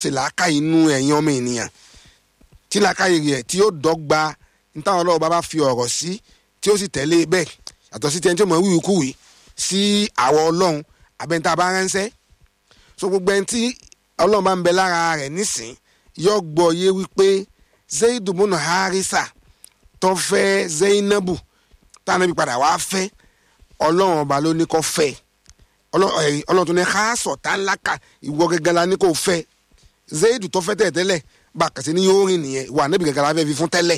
ṣe làákàyè inú ẹ̀yin ọmọ ènìyàn tí làákàyè rẹ̀ tí yóò dọ́gba nítawọn Ọlọ́run bá fi ọ̀rọ̀ sí tí ó sì tẹ̀lé bẹ́ẹ̀ yàtọ̀ sí tẹ́ni tí ó mọ̀ wíwíkúwì sí àwọn Ọlọ́run abẹ́ntà bá ránṣẹ́ so gbogbo ẹni tí Ọlọ́run bá ń bẹ lára rẹ̀ nísìn yóò gbọ́ yé wípé Zaidu bunu Harisa tó fẹ́ Zainabu tánàbí padà wá fẹ́ Ọlọ́run ọba ló ní kó fẹ́ Ọlọ́run tó ní ká sọ̀tà ńlá ká ìwọ gẹ́gẹ́ la ní kó fẹ́ Zaidu tó fẹ́ tẹ́lẹ̀ bá a kàṣí ní yóò rìn nìyẹn wà níbi gẹ́gẹ́ la fẹ́ fi fún tẹ́lẹ̀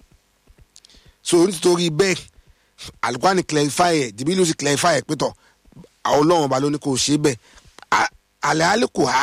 so nítorí bẹ́ẹ̀ Al-Qur'ani clarify ẹ̀ Jibrilu sì clarify ẹ̀ pétọ̀ Ọlọ́run ọba ló ní kó ṣe bẹ́ẹ̀ alẹ́ alikò ha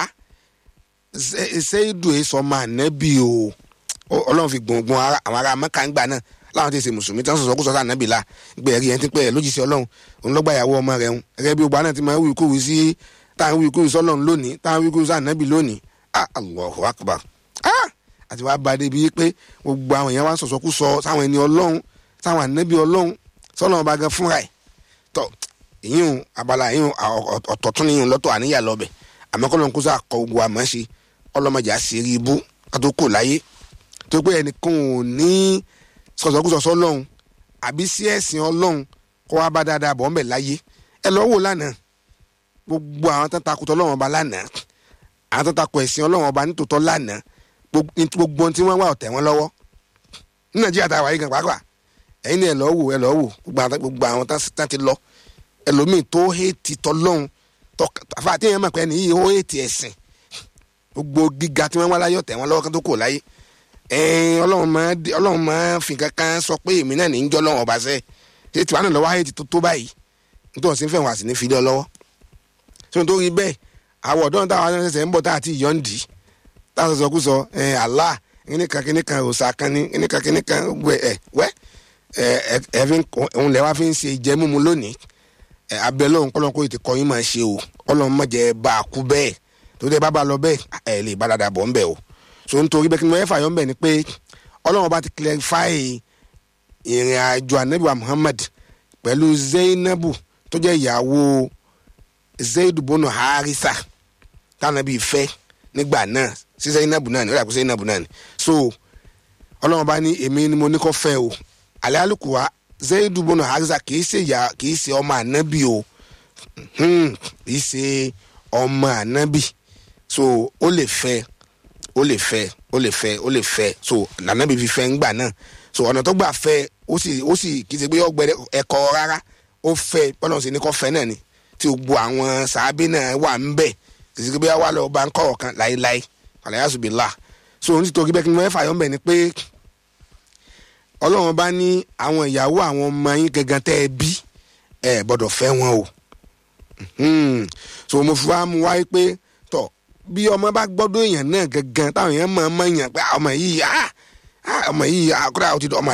Zaidu sọ máa nẹ́bí o Ọlọ́run fi gbọ̀ngbọ̀n àwọn ará Mẹ́kà ń gbà náà láwọn tí ì ṣe mùsùlùmí tí wọ́n sọ̀sọ́ kó sọ́sọ́ ànábì la gbé ẹ̀rí yẹn ti pẹ́ ẹ̀ lójijì Ọlọ́run òun lọ́gbà ìyàwó ọmọ rẹ̀ ń ẹ̀rẹ́ bí ogbà náà ti máa wí kúrú sí táwọn wí kúrú sọ́lọ́run lónìí táwọn wí kúrú sí ànábì lónìí Allahu Akbar àti wàá ba débi pé gbogbo àwọn èèyàn wá ń sọ̀sọ́ kú sọ sáwọn ẹni Ọlọ́run sáwọn ànábì Ọlọ́run sọ́lọ́run bá gan fúnra ẹ̀ tọ́ ìyún abala ìyún ọ̀tọ̀tún níyún lọ́tọ̀ àníyà lọ́bẹ̀ àmọ́kọ́lọ́n kó sáà kọ gbogbo àmọ́ ṣe ọlọ́mọdé àṣírí ibú àtòkò láyé tó pé ẹnìkan ò ní sọ̀sọ̀kúsọ̀sọ́ Ọlọ́run àbí sí ẹ̀sìn Ọlọ́run kó wá bá dáadáa bọ̀ ńbẹ̀ láyé ẹ lọ́ wò lánàá gbogbo àwọn tó ń takùtọ̀ Ọlọ́run ọba lánàá àwọn tó ń takùtọ̀ ẹ̀sìn Ọlọ́run ọba nítòótọ́ lánàá gbogbo tí wọ́n wà ọ̀tẹ̀ wọn lọ́wọ́ ní Nàìjíríà tá a wà yìí gan pàápàá ẹ̀yin ni ẹ lọ́ wò gbogbo àwọn tó ti lọ ẹlòmíì tó hétí tọ́lọ́run àfàtí yẹn mọ̀ pé ẹni yìí ó hétí ẹ̀sìn gbogbo gíga tí wọ́n wá láyé ọ̀tẹ̀ wọn lọ́wọ́ kan tó kò láyé Ọlọ́run máa fi kankan sọ pé èmi náà ní í jọ́ lọ́wọ́ ọba sẹ́ ṣé tiwa náà lọ́wọ́ ayé ti tó báyìí nítorí sí fẹ́ wọn àti ní fìdí ọ lọ́wọ́ ṣé wọn tó rí bẹ́ẹ̀ àwọn ọ̀dọ́ táwọn ṣẹ̀ṣẹ̀ ń bọ̀ tá àti ìyọ́ǹdì táwọn sọ kú sọ Allah kíníkan òòsà kan ní kíníkan òun lẹ́wà fi ń ṣe ìjẹ́múmu lónìí abẹ́ lọ́run kọ́lọ́n kó ètò kọ́yìn máa ṣe o Ọlọ́run má jẹ́ bá a kú bẹ́ẹ̀ tó dé bá lọ bẹ́ẹ̀ ẹ̀ lè bá dáadáa bọ̀ ń bẹ̀ o so nítorí bẹ́ẹ̀ kí ni wọ́n fà yọ̀ ń bẹ̀ ni pé Ọlọ́run bá ti clarify ìrìn àjò Ànábì wa Muhammad pẹ̀lú Zainabu tó jẹ́ ìyàwó Zaidu bunu Harisa tánàbí ìfẹ́ nígbà náà sí Zainabu náà ni ó dà kó Zainabu náà ni so Ọlọ́run bá ní èmi ni mo ní kó fẹ́ o alẹ́ àlùkò wa Zaidu bunu Harisa kì í ṣe ọmọ ànábì o kì í ṣe ọmọ ànábì so ó lè fẹ́ so ànábì fi fẹ́ ńgbà náà so ọ̀nà tó gbà fẹ́ ó sì kì í ṣe pé ọgbẹ́ ẹ̀kọ́ rárá ó fẹ́ bọ́lá ṣe ní kó fẹ́ náà ni tí gbogbo àwọn sàábé náà wà ń bẹ̀ kì í ṣe pé wà lọ́ọ́ bá ń kọ́ ọ̀kan láéláé alayasubillah so nítorí bẹ́ẹ̀ kí ni wọ́n fà yọ̀ ń bẹ̀ ni pé Ọlọ́run bá ní àwọn ìyàwó àwọn ọmọ yín gangan tẹ́ ẹ bí ẹ gbọ́dọ̀ fẹ́ wọn o so mo fi wá mu wáyé pé tọ bí ọmọ bá gbọ́dọ̀ èèyàn náà gangan táwọn èèyàn mọ̀ èèyàn pé ọmọ yìí kódà ó ti dọ̀ ọmọ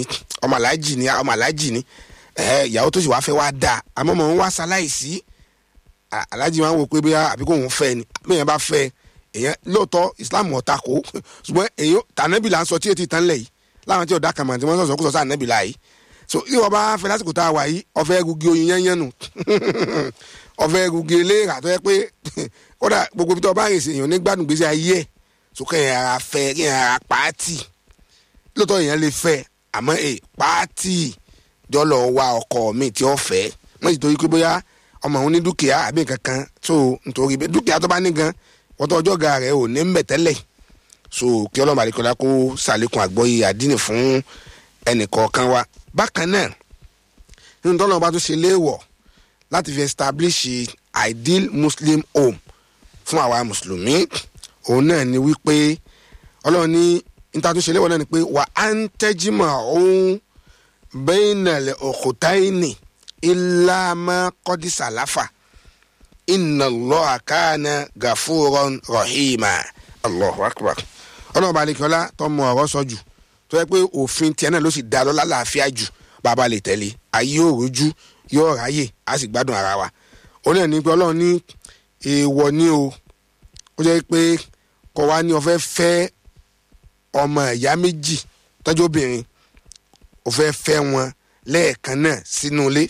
aláàjì ni ìyàwó tó sì wá fẹ́ wá dáa àmọ́ mọ̀ ń wá ṣaláìsí aláàjì máa ń wò pé bí àbíkó òun fẹ́ ni bí èèyàn bá fẹ́ èèyàn lóòótọ́ Islam ọ̀tá kó ṣùgbọ́n èèyàn tànẹ́bì là ń sọ tí ètí tán lẹ̀ yìí láwọn tí ọ̀dà kàmá tí wọ́n sọ̀sọ̀ kó sọ sáà nẹ́bì láàyè so ìwọ bá fẹ́ lásìkò tá a wà yìí ọ̀fẹ́ egugi oyin yẹn nù ọ̀fẹ́ egugi eléèrà tó yẹ pé kódà gbogbo ibi tó bá rìn sí èèyàn nígbàdùn gbèsè ayé ẹ̀ so kẹ́yìn ara fẹ́ kẹ́yìn ara pàátì lóòótọ́ èèyàn lè fẹ́ àmọ́ pàátì jọlọ wa ọkọ mi tí ó fẹ́ wọ́n sì torí pé bóyá ọmọ òun ní dúkìá àbí kankan so nítorí dúkìá tó bá ní gan wọ́n tó ọjọ́ ga rẹ̀ ò ní mbẹ̀ tẹ́lẹ̀ so kí ọlọ́mọ àdìkọ́lá kó sàlékún àgbọ́yé àdínì fún ẹnìkọ̀ọ̀kan wa bákan náà nínú tọ́lọ́mọ bá tún ṣe léèwọ̀ láti fi establish ideal Muslim home fún àwa mùsùlùmí òun náà ni wípé Ọlọ́run ní níta tún ṣe léèwọ̀ náà ni pé wà á ń tẹ́jímọ̀ òun bainal ukhtaini illa ma qad salafa inna Allaha kana ghafuran rahima Allahu akbar Ọlọ́run bá alekiola tó mọ ọ̀rọ̀ sọ jù tó yẹ pé òfin tiẹ̀ náà ló sì dá lọ lálàáfíà jù bàbá lè tẹ̀lé ayé yóò rojú yóò ráyè á sì gbádùn ara wa ó náà ní pé Ọlọ́run ní èèwọ̀ ni o ó jẹ́ pé kò wá ní ó fẹ́ fẹ́ ọmọ ìyá méjì tọ́jú obìnrin ó fẹ́ fẹ́ wọn lẹ́ẹ̀kan náà sínú ilé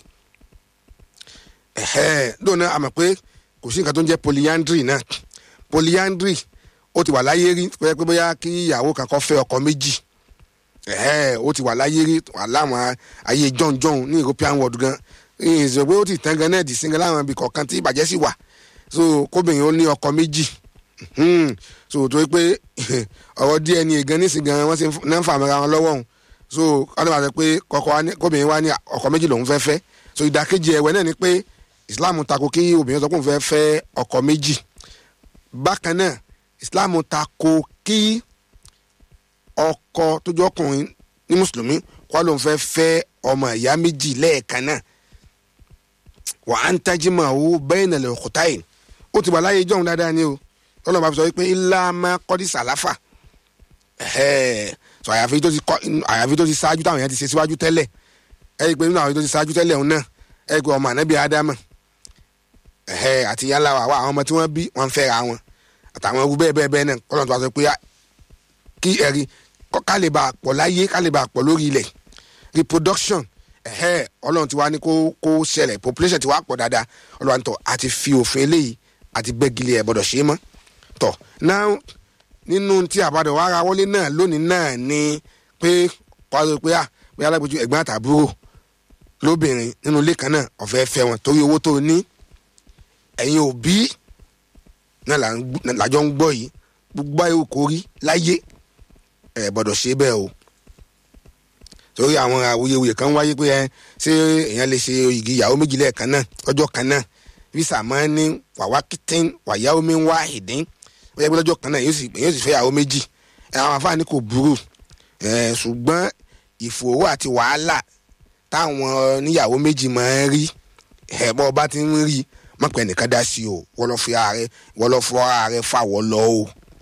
lónà àmọ̀ pé kò sí nǹkan tó ń jẹ́ polyandry náà polyandry ó ti wà láyé rí pé bóyá kí ìyàwó kan kó fẹ́ ọkọ méjì ó ti wà láyé rí wà láwọn ayé jọ̀njọ̀n ní European world gan ìṣòro pé ó ti tán gan náà dì sí gan láwọn ibì kọ̀ọ̀kan tí ìbàjẹ́ sì wà so kóbìnrin ó ní ọkọ méjì so tó pé ọ̀rọ̀ DNA gan nísìn gan wọ́n sì ń fà mọ́ra wọn lọ́wọ́ òun so ọdún bá sọ pé kóbìnrin wa ní ọkọ méjì lòún fẹ́ fẹ́ so ìdàkejì ẹ̀wẹ̀ náà ni pé Islam tako kí obìnrin sọ pé òun fẹ́ fẹ́ ọkọ méjì bákan náà Islam tako kí ọkọ tó jẹ́ ọkùnrin ní mùsùlùmí kó lóun fẹ́ fẹ́ ọmọ ìyá méjì lẹ́ẹ̀kan náà wà á ń tají mọ́ owó bẹ́ẹ̀ nà lè kúta yìí ó ti wà láyé jọ̀hún dáadáa ni o tọ́lọ́ bá fi sọ wípé ilá máa kọ́ di sàláfà sọ àyàfi tó ti ṣáájú táwọn èèyàn ti ṣe síwájú tẹ́lẹ̀ ẹ̀ pé nínú àwọn tó ti ṣáájú tẹ́lẹ̀ òun náà ẹ̀ pé ọmọ ànábì ádámà àti yálà wà àwọn ọmọ tí wọ́n bí wọ́n fẹ́ ra wọn àtàwọn ewu bẹ́ẹ̀ náà kọ́lọ́n tó wá sọ pé kí ẹ̀rí ká lè bá pọ̀ láyé ká lè bá pọ̀ lórí ilẹ̀ reproduction ọlọ́run ti wá ní kó ṣẹlẹ̀ population ti wá pọ̀ dáadáa ọlọ́run tó àti fi òfin eléyìí àti gbẹ́gilé ẹ̀ gbọ́dọ̀ ṣe é mọ́ tọ̀ náà nínú tí àbádọ̀ wá ra wọlé náà lónìí náà ni pé kọ́sọ́ pé bí alágbèjú ẹ̀gbọ́n àtàbúrò lóbìnrin nínú ilé kan náà ọ̀fẹ́ fẹ́ wọn torí owó tó ní ẹ̀yin òbí náà làjọ ń gbọ́ yìí gbogbo ayé kò rí láyé ẹ̀ gbọ́dọ̀ ṣe bẹ́ẹ̀ o torí àwọn awuyewuye kan wáyé pé ṣé èèyàn lè ṣe igi ìyàwó méjì lẹ́ẹ̀kan náà ọjọ́ kan náà visa máa ń ní wàwákìtín wàyáwó mi ń wá ìdín ó yẹ pé lọ́jọ́ kan náà yóò sì fẹ́ ìyàwó méjì àwọn afáàní kò burú ṣùgbọ́n ìfòòró àti wàhálà táwọn oníyàwó méjì máa ń rí ẹ̀bọ́ ọba ti ń rí mọ̀pẹ́ nìkan dá sí o wọ́n lọ fọ ààrẹ fàwọ́ lọ o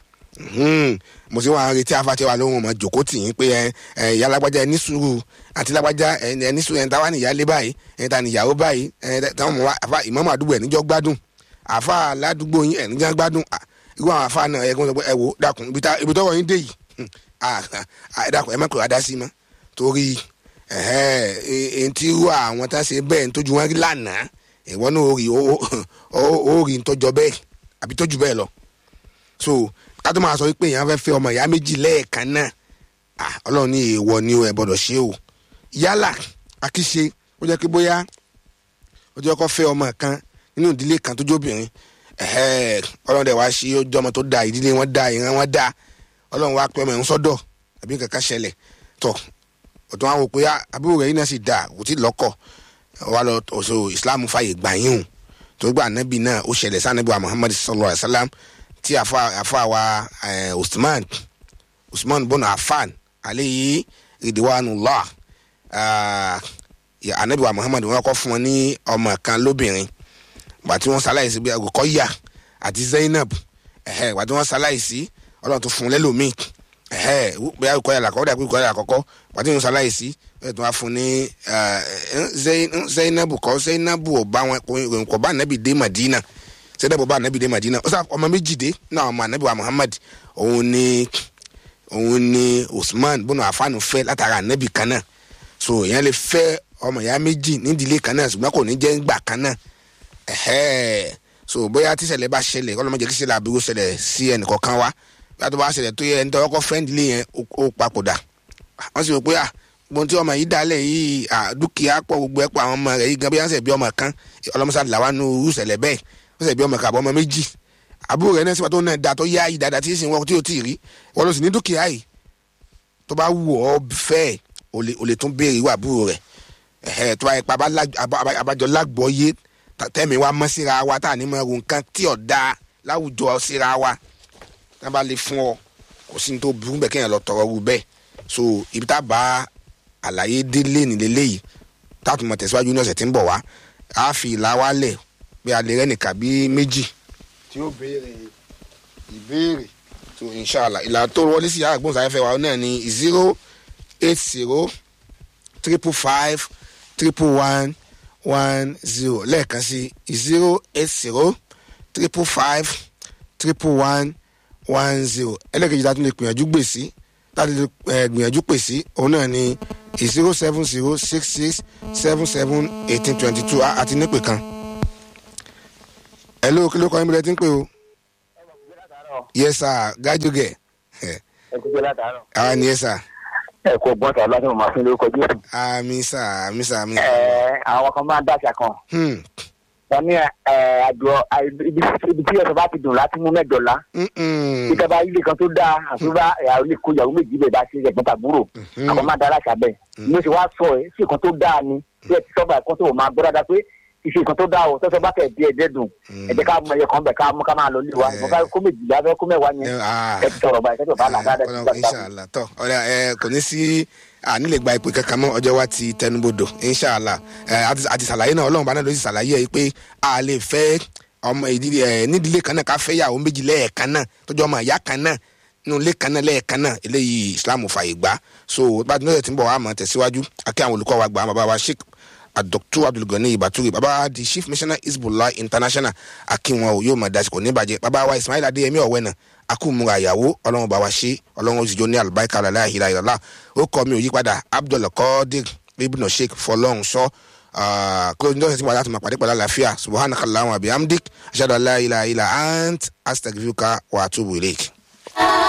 mo sì wà ń retí afáàtì wa lóhùn ọmọ jòkó tì yín pé ìyá lágbájá ẹni sùúrù àti lágbájá ẹni sùúrù ẹni táwa nìyá lé báyìí ẹni tá nìyàwó báyìí táwọn ọmọ wa ìmọ̀mọ́ àdúgbò ẹ̀ níjọ́ gbádùn àfa aládùúgbò yín ẹ̀ níjọ́ gbádùn irú àwọn àfa náà ẹ̀gbọ́n sọ pé ẹ wò dákun ibi tọ́wọ́ yín dé yìí dákun ẹ má kúrò adá sí mọ́ torí ẹ̀ẹ́n tí irú àwọn tá a ṣe bẹ́ẹ̀ ń tójú wọn rí lánàá ìwọ náà ó rí ń tọ́jọ bẹ́ẹ̀ àbí tọ́jú bẹ́ẹ̀ lọ so ká tó máa sọ pé èèyàn fẹ́ fẹ́ ọmọ ìyá méjì lẹ́ẹ̀kan náà ọlọ́run ní èèwọ̀ ni ẹ gbọ́dọ̀ ṣe o yálà akíṣe ó jẹ́ pé bóyá ó jẹ́ kó fẹ́ ọmọ kan nínú ìdílé kan tó jóbìnrin ọlọ́run dẹ̀ wá ṣe ó jẹ́ ọmọ tó da ìdílé wọn da ìran wọn da ọlọ́run wá pé ọmọ ẹ̀ ń sọ́dọ̀ àbí kankan ṣẹlẹ̀ tọ̀ ọ̀tún àwọn òpè àbúrò rẹ̀ yìí náà sì da kò tí ì lọ́kọ̀ wà lọ ọ̀ṣọ́ Islam fàyè gbà yín o tó gbà ànábì náà ó ṣẹlẹ̀ sí ànábì wa Muhammad sallallahu alayhi wa sallam tí àfa wa Usman bọ́nà Affan alayhi ridwanullah ànábì wa Muhammad wọn kọ́ fún wọn ní ọmọ kan lóbìnrin gbàtí wọ́n ṣaláìsí bí Ruqayyah àti Zainab gbàtí wọ́n ṣaláìsí ọlọ́run tó fún lẹ́lòmíì bí Ruqayyah làkọ́kọ́ dàbí Ruqayyah àkọ́kọ́ gbàtí wọ́n ṣaláìsí ẹ̀ tó wá fún ní Zainab ọba wọn kò bá ànábì dé Madina Zainab ọba ànábì dé Madina ó sá ọmọ méjì dé náà ọmọ ànábì wa Muhammad òun ni Usman bọ́nà Affan fẹ́ látara ànábì kan náà so èèyàn lè fẹ́ ọmọ ìyá méjì nídìílé kan náà ṣùgbọ́n kò ní jẹ́ gbà kan náà so bóyá tíṣẹ̀lẹ̀ bá ṣẹlẹ̀ ọlọ́mọdé kí ṣẹlẹ̀ àbúrò ṣẹlẹ̀ sí ẹnìkọ̀ọ̀kan wa bí a tó bá ṣẹlẹ̀ tó yẹ ẹni tó kọ́kọ́ fẹ́ǹdìlé yẹn ó papòdà wọ́n sì rò pé gbọ́n tí ọmọ yìí dálẹ̀ yìí dúkìá pọ̀ gbogbo ẹ̀ pọ̀ àwọn ọmọ rẹ̀ yìí gan bí wọ́n ṣẹ̀ bí ọmọ kan ọlọ́mọṣà làwọn nù irú ṣẹlẹ̀ bẹ́ẹ̀ wọ́n ṣẹ̀ bí ọmọ kan àbọ̀ ọmọ méjì àbúrò rẹ̀ náà sípò tó náà da tó yá yìí dáadáa tí ì sìn wọ́n tí ò tí ì rí wọ́n lọ sí ní dúkìá yìí tó bá wù ọ́ fẹ́ẹ̀ o lè tún béèrè ìwà àbúrò rẹ̀ tó bá yẹ pa abájọ lágbọ́yé tẹ́mi wa mọ́ síra wa tá à ní mọ́ ẹrù nǹkan tí ò da láwùjọ síra wa tá a bá lè fún ọ kò sí ní tó burú bẹ́ẹ̀ kéèyàn lọ tọrọ rú bẹ́ẹ̀ so ibi tá a bá àlàyé délé nílé léyìí tá a tún mọ̀ tẹ̀síwájú ní ọ̀sẹ̀ tí ń bọ̀ wá a fi ìlà wa lẹ̀ bí a lè rẹ́ nìkan bí méjì tí ó béèrè ìbéèrè so inshallah ìlà tó wọlé sí yàrá gbóhùnsáfẹ́fẹ́ wa náà ni 08035511110 lẹ́ẹ̀kan sí 08035511110 ẹlẹ́kejì tá a tún lè gbìyànjú pè sí òun náà ni 07066771822 àti nípè kan. Hello, kí ló kọ́ yín bí lẹ ti ń pè o. Yes sir, Gajuge. Ẹ kú jẹ́ látàárọ̀. Ah yes sir. Ẹ kò gbọ́n tàbí láti mọ̀ máa fi lórúkọ Jésù. Àmín sir, àmín sir, àmín. Àwọn kan máa ń dáṣà kan. Wọ́n ní àjọ ibi tí ẹ̀sọ́ bá ti dùn láti mú $10. Ìjọba ilé kan tó dáa àtúbà ilé kó ìyàwó méjì lè bá ṣe ẹ̀gbọ́n tàbúrò. Àwọn máa dá láṣà bẹ́ẹ̀. Mo ṣe wá sọ ẹ́ sí nǹkan tó dáa ni. Bí ẹ ti sọ́gbà ẹ̀kọ́ tó máa gbọ́ dáadáa pé ìṣe nǹkan tó dáa o tọ́sọ bá tẹ̀ bí ẹ̀jẹ̀ dùn. Ẹ jẹ́ ká mọ ẹyẹ kan bẹ̀ ká mú ká máa lọ lé wa. Mo fẹ́ kó méjìlá fẹ́ kó mẹ́wàá yẹn. Ẹ ti sọ̀rọ̀ báyìí kẹ́tọ̀ bá là dáadáa. Inshallah tọ́ ọ̀rẹ́ kò ní sí nílé gba ìpè kankan mọ́ ọjọ́ wa ti tẹnubodò Inshallah àti sàlàyé náà Ọlọ́run bá náà ló sì sàlàyé ẹ̀ pé a lè fẹ́ ọmọ ìdílé nídìílé kan náà ká fẹ́ yàwó méjì lẹ́ẹ̀kan náà tọ́jú ọmọ ìyá kan náà nínú ilé kan náà lẹ́ẹ̀kan náà eléyìí Islam fàyè gbà so bá a ti náà ti ń bọ̀ wá mọ̀ tẹ̀síwájú akẹ́ àwọn olùkọ́ wa gbà á bàbá wa Sheikh Dr. Abdulgani Ibaturi bàbá di chief missioner Hizbullah International akínwọn ò yóò máa dasìkò níbàjẹ́ bàbá wa Ismail Adéyẹmí Ọ̀wẹ́nà akúmùra àyàwó Ọlọ́run bá wa ṣe Ọlọ́run òsìjọ ní àlùbáríkà la ilaha illallah ó kọ́ mi ò yípadà Abdul Qadir ibn Sheikh fọlọ́run sọ kó ní ọ̀sẹ̀ tí wọ́n láti máa pàdé pẹ̀lú àlàáfíà subhanakallahumma wa bihamdik ashhadu an la ilaha illa ant astaghfiruka wa atubu ilaik.